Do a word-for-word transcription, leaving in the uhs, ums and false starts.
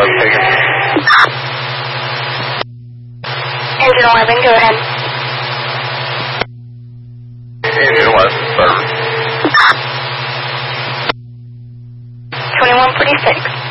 taken. Engine eleven, go ahead. Engine eleven, third. twenty-one forty-six.